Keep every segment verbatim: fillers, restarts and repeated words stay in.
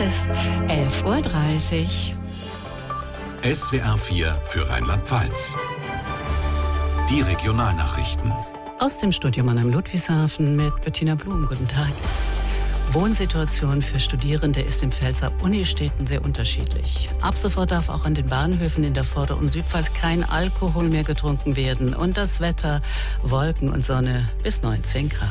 ist elf Uhr dreißig. S W R vier für Rheinland-Pfalz. Die Regionalnachrichten. Aus dem Studio Mannheim Ludwigshafen mit Bettina Blum. Guten Tag. Wohnsituation für Studierende ist in Pfälzer Unistädten sehr unterschiedlich. Ab sofort darf auch an den Bahnhöfen in der Vorder- und Südpfalz kein Alkohol mehr getrunken werden. Und das Wetter, Wolken und Sonne bis neunzehn Grad.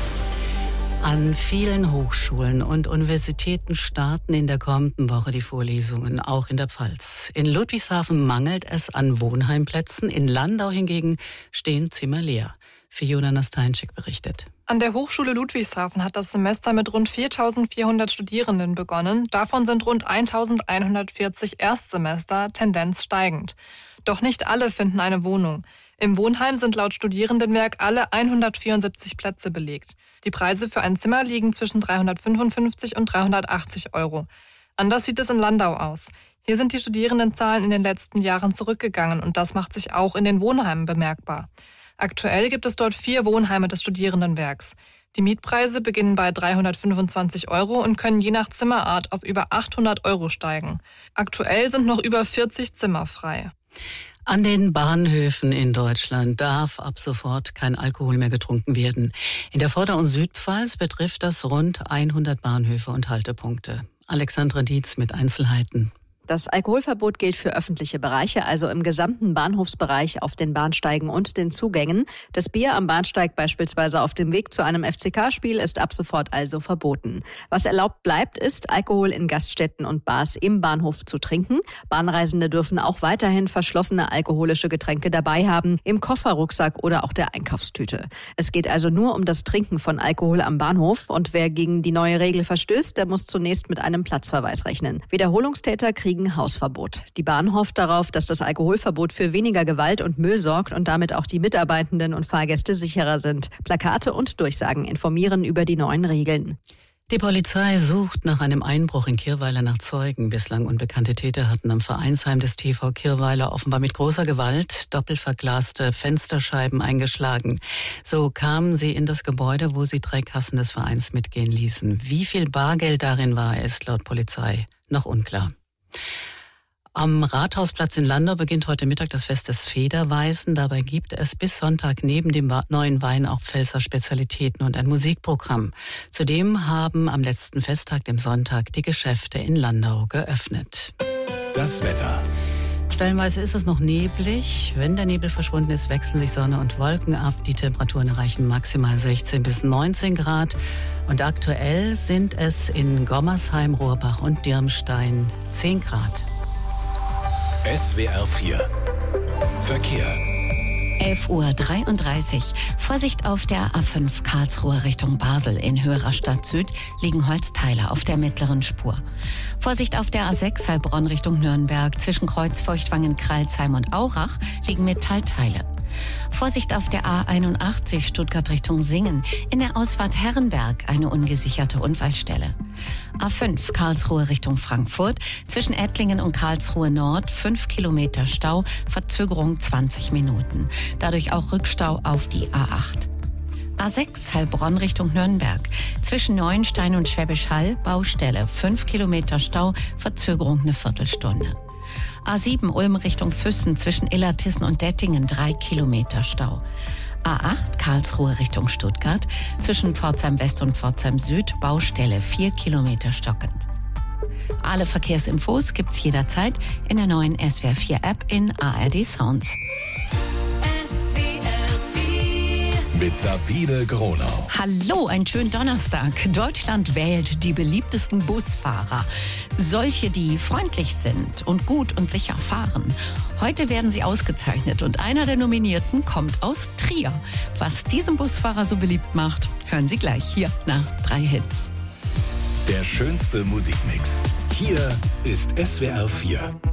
An vielen Hochschulen und Universitäten starten in der kommenden Woche die Vorlesungen, auch in der Pfalz. In Ludwigshafen mangelt es an Wohnheimplätzen, in Landau hingegen stehen Zimmer leer. Fiona Nasteinczyk berichtet. An der Hochschule Ludwigshafen hat das Semester mit rund viertausendvierhundert Studierenden begonnen. Davon sind rund eintausendeinhundertvierzig Erstsemester, Tendenz steigend. Doch nicht alle finden eine Wohnung. Im Wohnheim sind laut Studierendenwerk alle hundertvierundsiebzig Plätze belegt. Die Preise für ein Zimmer liegen zwischen dreihundertfünfundfünfzig und dreihundertachtzig Euro. Anders sieht es in Landau aus. Hier sind die Studierendenzahlen in den letzten Jahren zurückgegangen und das macht sich auch in den Wohnheimen bemerkbar. Aktuell gibt es dort vier Wohnheime des Studierendenwerks. Die Mietpreise beginnen bei dreihundertfünfundzwanzig Euro und können je nach Zimmerart auf über achthundert Euro steigen. Aktuell sind noch über vierzig Zimmer frei. An den Bahnhöfen in Deutschland darf ab sofort kein Alkohol mehr getrunken werden. In der Vorder- und Südpfalz betrifft das rund hundert Bahnhöfe und Haltepunkte. Alexandra Dietz mit Einzelheiten. Das Alkoholverbot gilt für öffentliche Bereiche, also im gesamten Bahnhofsbereich auf den Bahnsteigen und den Zugängen. Das Bier am Bahnsteig beispielsweise auf dem Weg zu einem F C K-Spiel ist ab sofort also verboten. Was erlaubt bleibt, ist, Alkohol in Gaststätten und Bars im Bahnhof zu trinken. Bahnreisende dürfen auch weiterhin verschlossene alkoholische Getränke dabei haben, im Kofferrucksack oder auch der Einkaufstüte. Es geht also nur um das Trinken von Alkohol am Bahnhof und wer gegen die neue Regel verstößt, der muss zunächst mit einem Platzverweis rechnen. Wiederholungstäter kriegen Hausverbot. Die Bahn hofft darauf, dass das Alkoholverbot für weniger Gewalt und Müll sorgt und damit auch die Mitarbeitenden und Fahrgäste sicherer sind. Plakate und Durchsagen informieren über die neuen Regeln. Die Polizei sucht nach einem Einbruch in Kirweiler nach Zeugen. Bislang unbekannte Täter hatten am Vereinsheim des T V Kirweiler offenbar mit großer Gewalt doppelverglaste Fensterscheiben eingeschlagen. So kamen sie in das Gebäude, wo sie drei Kassen des Vereins mitgehen ließen. Wie viel Bargeld darin war, ist laut Polizei noch unklar. Am Rathausplatz in Landau beginnt heute Mittag das Fest des Federweisen. Dabei gibt es bis Sonntag neben dem neuen Wein auch Pfälzer Spezialitäten und ein Musikprogramm. Zudem haben am letzten Festtag, dem Sonntag, die Geschäfte in Landau geöffnet. Das Wetter. Stellenweise ist es noch neblig. Wenn der Nebel verschwunden ist, wechseln sich Sonne und Wolken ab. Die Temperaturen erreichen maximal sechzehn bis neunzehn Grad. Und aktuell sind es in Gommersheim, Rohrbach und Dirmstein zehn Grad. S W R vier Verkehr. elf Uhr dreiunddreißig. Vorsicht auf der A fünf Karlsruhe Richtung Basel. In Höherer Stadt Süd liegen Holzteile auf der mittleren Spur. Vorsicht auf der A sechs Heilbronn Richtung Nürnberg. Zwischen Kreuzfurchtwangen, Kralsheim und Aurach liegen Metallteile. Vorsicht auf der A einundachtzig Stuttgart Richtung Singen. In der Ausfahrt Herrenberg eine ungesicherte Unfallstelle. A fünf Karlsruhe Richtung Frankfurt. Zwischen Ettlingen und Karlsruhe Nord fünf Kilometer Stau, Verzögerung zwanzig Minuten. Dadurch auch Rückstau auf die A acht. A sechs Heilbronn Richtung Nürnberg. Zwischen Neuenstein und Schwäbisch Hall Baustelle, fünf Kilometer Stau, Verzögerung eine Viertelstunde. A sieben Ulm Richtung Füssen zwischen Illertissen und Dettingen drei Kilometer Stau. A acht Karlsruhe Richtung Stuttgart zwischen Pforzheim West und Pforzheim Süd Baustelle vier Kilometer stockend. Alle Verkehrsinfos gibt's jederzeit in der neuen S W R vier App in A R D Sounds. Mit Sabine Gronau. Hallo, einen schönen Donnerstag. Deutschland wählt die beliebtesten Busfahrer. Solche, die freundlich sind und gut und sicher fahren. Heute werden sie ausgezeichnet und einer der Nominierten kommt aus Trier. Was diesen Busfahrer so beliebt macht, hören Sie gleich hier nach drei Hits. Der schönste Musikmix. Hier ist S W R vier.